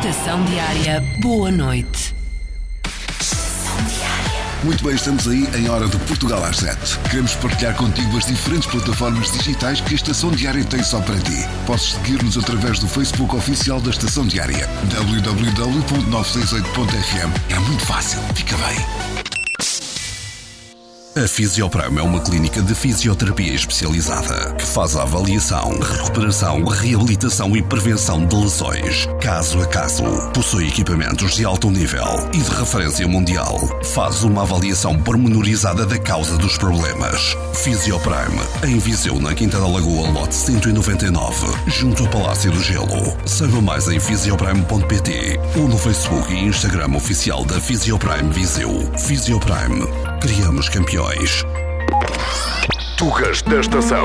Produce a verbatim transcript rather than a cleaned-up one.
Estação Diária, boa noite. Muito bem, estamos aí em Hora de Portugal às sete. Queremos partilhar contigo as diferentes plataformas digitais que a Estação Diária tem só para ti. Podes seguir-nos através do Facebook oficial da Estação Diária, w w w ponto nove seis oito ponto f m. É muito fácil, fica bem. A Fisioprime é uma clínica de fisioterapia especializada que faz a avaliação, recuperação, reabilitação e prevenção de lesões, caso a caso. Possui equipamentos de alto nível e de referência mundial. Faz uma avaliação pormenorizada da causa dos problemas. Fisioprime, em Viseu, na Quinta da Lagoa, lote cento e noventa e nove, junto ao Palácio do Gelo. Saiba mais em fisioprime ponto p t ou no Facebook e Instagram oficial da Fisioprime Viseu. Fisioprime. Criamos campeões. Tugas da Estação.